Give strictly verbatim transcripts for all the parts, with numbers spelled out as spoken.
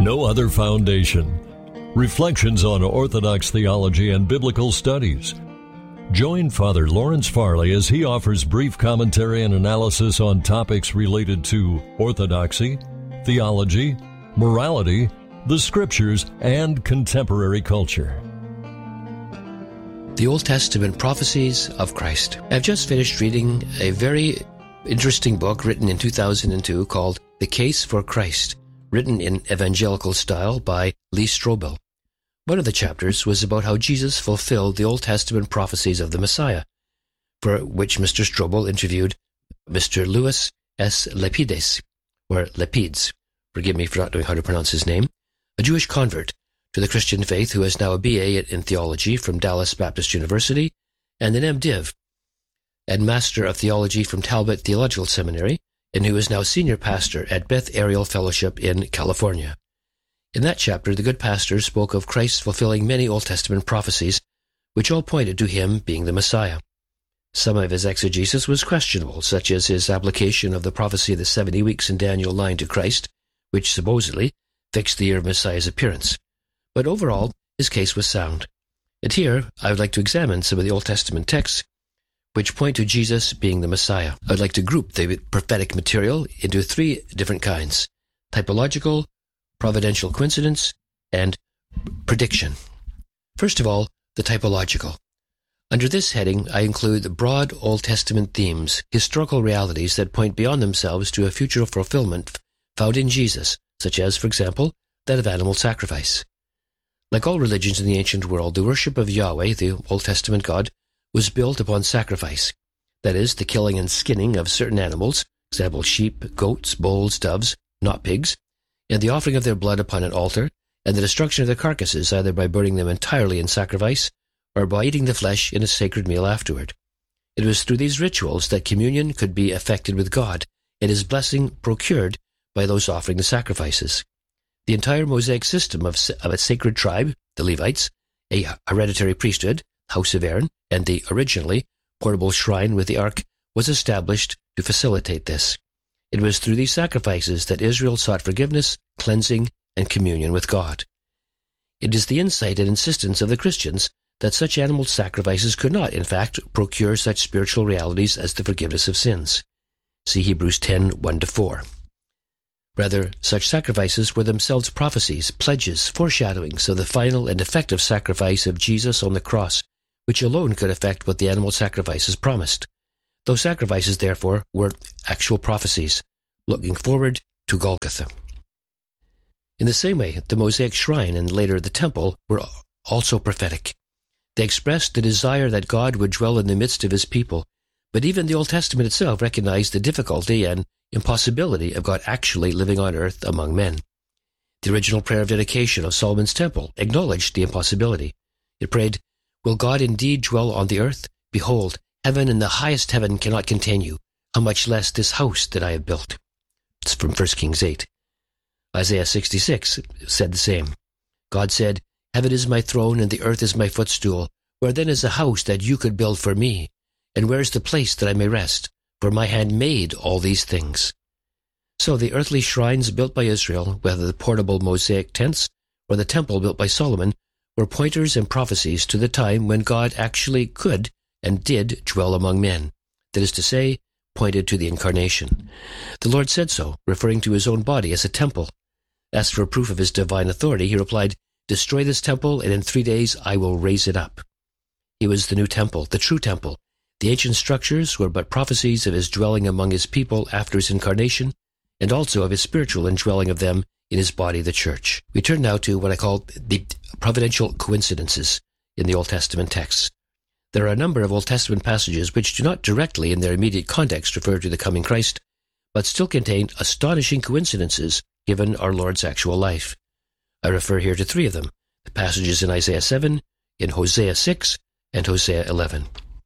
No Other Foundation. Reflections on Orthodox Theology and Biblical Studies. Join Father Lawrence Farley as he offers brief commentary and analysis on topics related to orthodoxy, theology, morality, the Scriptures, and contemporary culture. The Old Testament Prophecies of Christ. I've just finished reading a very interesting book written in two thousand two called The Case for Christ, written in evangelical style by Lee Strobel. One of the chapters was about how Jesus fulfilled the Old Testament prophecies of the Messiah, for which Mister Strobel interviewed Mister Louis S. Lapides, or Lapides, forgive me for not knowing how to pronounce his name, a Jewish convert to the Christian faith who has now a B A in theology from Dallas Baptist University and an M Div and Master of Theology from Talbot Theological Seminary, and who is now senior pastor at Beth Ariel Fellowship in California. In that chapter, the good pastor spoke of Christ fulfilling many Old Testament prophecies, which all pointed to him being the Messiah. Some of his exegesis was questionable, such as his application of the prophecy of the seventy weeks in Daniel nine to Christ, which supposedly fixed the year of Messiah's appearance. But overall, his case was sound. And here, I would like to examine some of the Old Testament texts which point to Jesus being the Messiah. I would like to group the prophetic material into three different kinds: typological, providential coincidence, and prediction. First of all, the typological. Under this heading, I include the broad Old Testament themes, historical realities that point beyond themselves to a future fulfillment found in Jesus, such as, for example, that of animal sacrifice. Like all religions in the ancient world, the worship of Yahweh, the Old Testament God, was built upon sacrifice. That is, the killing and skinning of certain animals, for example, sheep, goats, bulls, doves, not pigs, and the offering of their blood upon an altar, and the destruction of their carcasses, either by burning them entirely in sacrifice, or by eating the flesh in a sacred meal afterward. It was through these rituals that communion could be effected with God, and His blessing procured by those offering the sacrifices. The entire Mosaic system of, of a sacred tribe, the Levites, a hereditary priesthood, House of Aaron, and the originally portable shrine with the ark was established to facilitate this. It was through these sacrifices that Israel sought forgiveness, cleansing, and communion with God. It is the insight and insistence of the Christians that such animal sacrifices could not, in fact, procure such spiritual realities as the forgiveness of sins. See Hebrews ten, one to four. Rather, such sacrifices were themselves prophecies, pledges, foreshadowings of the final and effective sacrifice of Jesus on the cross, which alone could effect what the animal sacrifices promised. Those sacrifices, therefore, were actual prophecies, looking forward to Golgotha. In the same way, the Mosaic shrine and later the temple were also prophetic. They expressed the desire that God would dwell in the midst of His people, but even the Old Testament itself recognized the difficulty and impossibility of God actually living on earth among men. The original prayer of dedication of Solomon's temple acknowledged the impossibility. It prayed, "Will God indeed dwell on the earth? Behold, heaven and the highest heaven cannot contain you. How much less this house that I have built?" It's from First Kings eight. Isaiah sixty-six said the same. God said, "Heaven is my throne and the earth is my footstool. Where then is a house that you could build for me? And where is the place that I may rest? For my hand made all these things." So the earthly shrines built by Israel, whether the portable Mosaic tents or the temple built by Solomon, were pointers and prophecies to the time when God actually could and did dwell among men. That is to say, pointed to the Incarnation. The Lord said so, referring to His own body as a temple. Asked for proof of His divine authority, He replied, "Destroy this temple, and in three days I will raise it up." He was the new temple, the true temple. The ancient structures were but prophecies of His dwelling among His people after His incarnation, and also of His spiritual indwelling of them in His body, the church. We turn now to what I call the providential coincidences in the Old Testament texts. There are a number of Old Testament passages which do not directly in their immediate context refer to the coming Christ, but still contain astonishing coincidences given our Lord's actual life. I refer here to three of them, the passages in Isaiah seven, in Hosea six, and Hosea eleven.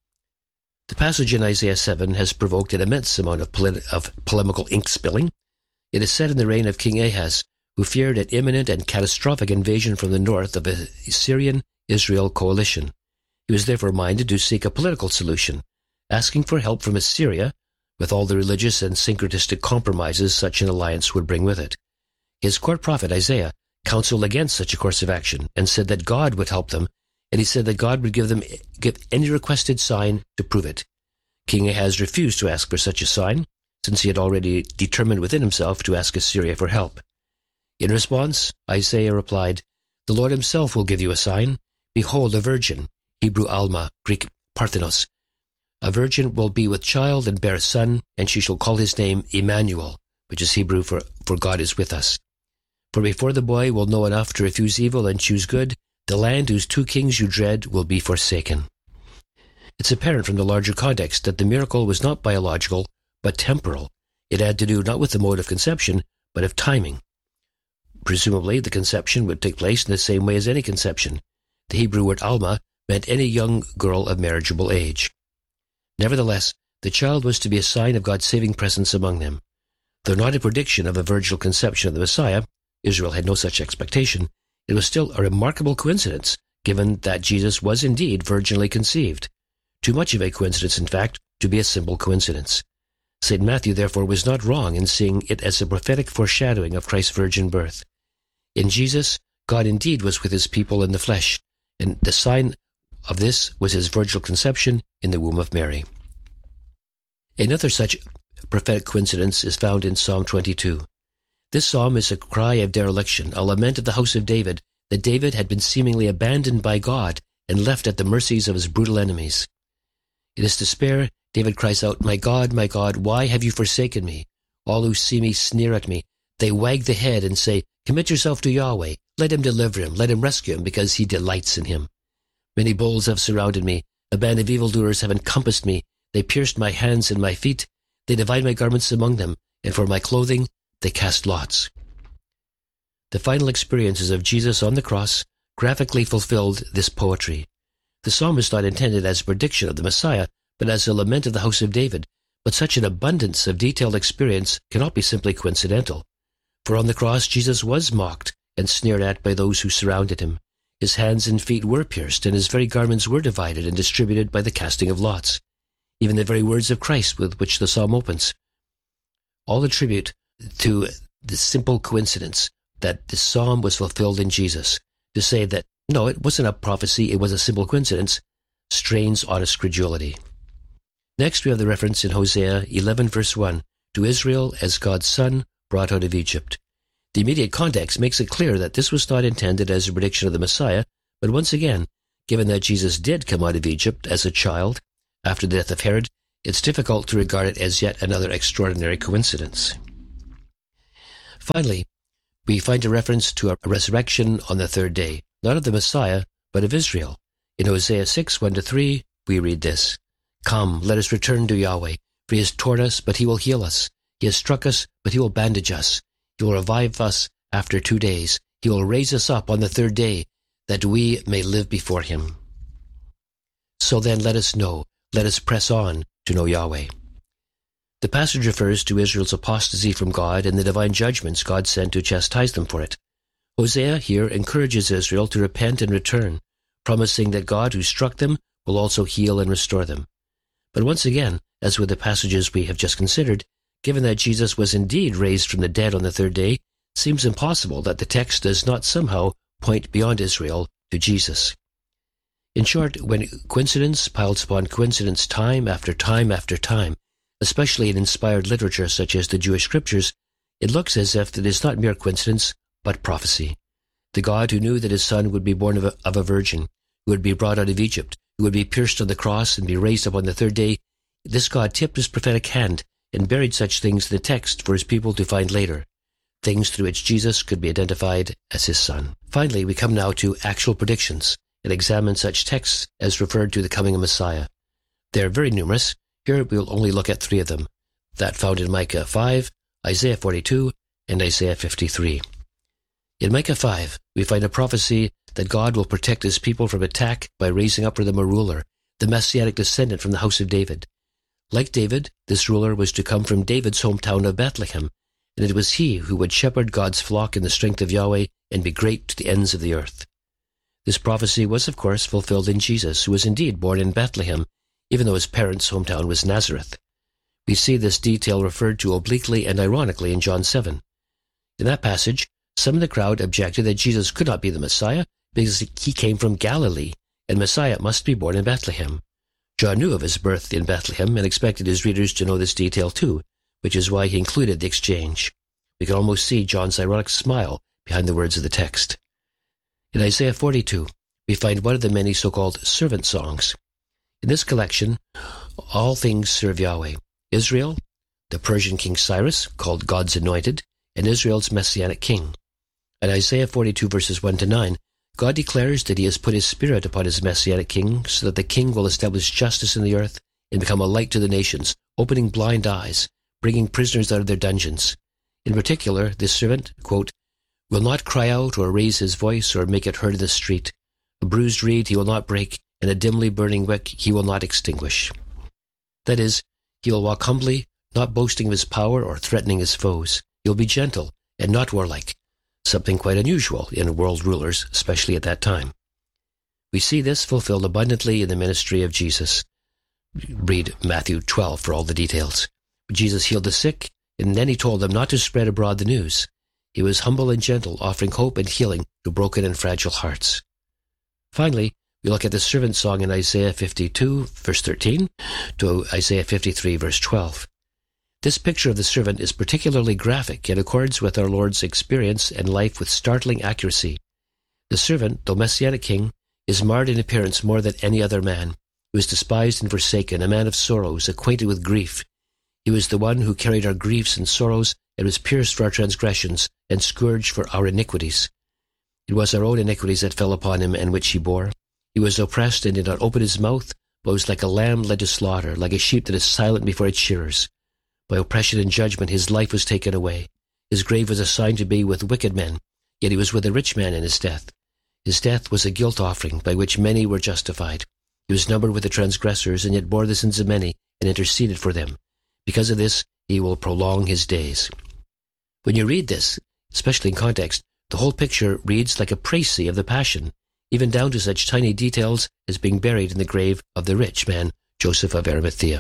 The passage in Isaiah seven has provoked an immense amount of, polit- of polemical ink spilling. It is said in the reign of King Ahaz, who feared an imminent and catastrophic invasion from the north of a Syrian-Israel coalition. He was therefore minded to seek a political solution, asking for help from Assyria, with all the religious and syncretistic compromises such an alliance would bring with it. His court prophet Isaiah counseled against such a course of action and said that God would help them, and he said that God would give them give any requested sign to prove it. King Ahaz refused to ask for such a sign, since he had already determined within himself to ask Assyria for help. In response, Isaiah replied, "The Lord himself will give you a sign. Behold, a virgin," Hebrew Alma, Greek Parthenos. "A virgin will be with child and bear a son, and she shall call his name Emmanuel," which is Hebrew for, for God is with us. "For before the boy will know enough to refuse evil and choose good, the land whose two kings you dread will be forsaken." It's apparent from the larger context that the miracle was not biological, but temporal. It had to do not with the mode of conception, but of timing. Presumably, the conception would take place in the same way as any conception. The Hebrew word Alma meant any young girl of marriageable age. Nevertheless, the child was to be a sign of God's saving presence among them. Though not a prediction of a virginal conception of the Messiah, Israel had no such expectation, it was still a remarkable coincidence, given that Jesus was indeed virginally conceived. Too much of a coincidence, in fact, to be a simple coincidence. Saint Matthew, therefore, was not wrong in seeing it as a prophetic foreshadowing of Christ's virgin birth. In Jesus, God indeed was with his people in the flesh, and the sign of this was his virginal conception in the womb of Mary. Another such prophetic coincidence is found in Psalm twenty-two. This psalm is a cry of dereliction, a lament of the house of David, that David had been seemingly abandoned by God and left at the mercies of his brutal enemies. In his despair, David cries out, "My God, my God, why have you forsaken me?" All who see me sneer at me. They wag the head and say, "Commit yourself to Yahweh. Let him deliver him. Let him rescue him, because he delights in him." Many bulls have surrounded me. A band of evildoers have encompassed me. They pierced my hands and my feet. They divide my garments among them, and for my clothing they cast lots. The final experiences of Jesus on the cross graphically fulfilled this poetry. The psalm is not intended as a prediction of the Messiah, but as a lament of the house of David. But such an abundance of detailed experience cannot be simply coincidental. For on the cross Jesus was mocked and sneered at by those who surrounded him. His hands and feet were pierced, and his very garments were divided and distributed by the casting of lots. Even the very words of Christ with which the psalm opens all attribute to the simple coincidence that the psalm was fulfilled in Jesus. To say that, no, it wasn't a prophecy, it was a simple coincidence, strains honest credulity. Next we have the reference in Hosea eleven verse one, to Israel as God's son brought out of Egypt. The immediate context makes it clear that this was not intended as a prediction of the Messiah, but once again, given that Jesus did come out of Egypt as a child after the death of Herod, it's difficult to regard it as yet another extraordinary coincidence. Finally, we find a reference to a resurrection on the third day, not of the Messiah, but of Israel. In Hosea six, one to three, we read this, "Come, let us return to Yahweh, for he has torn us, but he will heal us. He has struck us, but he will bandage us. He will revive us after two days. He will raise us up on the third day, that we may live before him." So then let us know, let us press on to know Yahweh. The passage refers to Israel's apostasy from God and the divine judgments God sent to chastise them for it. Hosea here encourages Israel to repent and return, promising that God who struck them will also heal and restore them. But once again, as with the passages we have just considered, given that Jesus was indeed raised from the dead on the third day, it seems impossible that the text does not somehow point beyond Israel to Jesus. In short, when coincidence piles upon coincidence time after time after time, especially in inspired literature such as the Jewish scriptures, it looks as if it is not mere coincidence, but prophecy. The God who knew that his son would be born of a, of a virgin, who would be brought out of Egypt, who would be pierced on the cross and be raised up on the third day, this God tipped his prophetic hand and buried such things in the text for his people to find later, things through which Jesus could be identified as his son. Finally, we come now to actual predictions and examine such texts as referred to the coming of Messiah. They are very numerous. Here we will only look at three of them, that found in Micah five, Isaiah forty-two, and Isaiah fifty-three. In Micah five, we find a prophecy that God will protect his people from attack by raising up for them a ruler, the messianic descendant from the house of David. Like David, this ruler was to come from David's hometown of Bethlehem, and it was he who would shepherd God's flock in the strength of Yahweh and be great to the ends of the earth. This prophecy was, of course, fulfilled in Jesus, who was indeed born in Bethlehem, even though his parents' hometown was Nazareth. We see this detail referred to obliquely and ironically in John seven. In that passage, Some in the crowd objected that Jesus could not be the Messiah because he came from Galilee, and Messiah must be born in Bethlehem. John knew of his birth in Bethlehem and expected his readers to know this detail too, which is why he included the exchange. We can almost see John's ironic smile behind the words of the text. In Isaiah forty-two, we find one of the many so-called servant songs. In this collection, all things serve Yahweh: Israel, the Persian king Cyrus, called God's Anointed, and Israel's Messianic king. In Isaiah forty-two, verses one to nine, God declares that he has put his Spirit upon his Messianic king so that the king will establish justice in the earth and become a light to the nations, opening blind eyes, bringing prisoners out of their dungeons. In particular, this servant, quote, will not cry out or raise his voice or make it heard in the street. A bruised reed he will not break, and a dimly burning wick he will not extinguish. That is, he will walk humbly, not boasting of his power or threatening his foes. He will be gentle and not warlike, something quite unusual in world rulers, especially at that time. We see this fulfilled abundantly in the ministry of Jesus. Read Matthew twelve for all the details. Jesus healed the sick, and then he told them not to spread abroad the news. He was humble and gentle, offering hope and healing to broken and fragile hearts. Finally, we look at the servant song in Isaiah fifty-two, verse thirteen, to Isaiah fifty-three, verse twelve. This picture of the servant is particularly graphic and accords with our Lord's experience and life with startling accuracy. The servant, though Messianic king, is marred in appearance more than any other man. He was despised and forsaken, a man of sorrows, acquainted with grief. He was the one who carried our griefs and sorrows, and was pierced for our transgressions, and scourged for our iniquities. It was our own iniquities that fell upon him, and which he bore. He was oppressed and did not open his mouth, but was like a lamb led to slaughter, like a sheep that is silent before its shearers. By oppression and judgment his life was taken away. His grave was assigned to be with wicked men, yet he was with a rich man in his death. His death was a guilt offering by which many were justified. He was numbered with the transgressors, and yet bore the sins of many, and interceded for them. Because of this, he will prolong his days. When you read this, especially in context, the whole picture reads like a précis of the Passion, even down to such tiny details as being buried in the grave of the rich man, Joseph of Arimathea.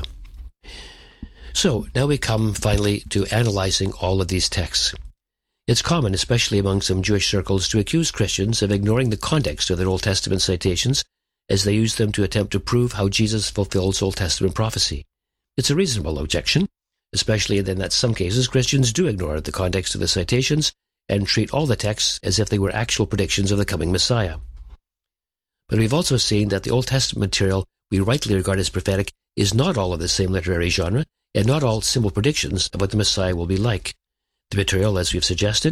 So, now we come finally to analyzing all of these texts. It's common, especially among some Jewish circles, to accuse Christians of ignoring the context of their Old Testament citations as they use them to attempt to prove how Jesus fulfills Old Testament prophecy. It's a reasonable objection, especially in that some cases Christians do ignore the context of the citations and treat all the texts as if they were actual predictions of the coming Messiah. But we've also seen that the Old Testament material we rightly regard as prophetic is not all of the same literary genre, and not all simple predictions of what the Messiah will be like. The material, as we've suggested,